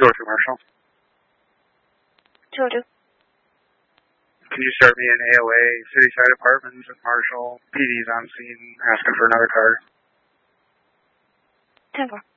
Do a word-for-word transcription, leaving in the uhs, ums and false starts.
two oh two Marshall. two oh two. Can you start me in A O A, City Side Apartments at Marshall? P D's on scene, asking for another car. ten four.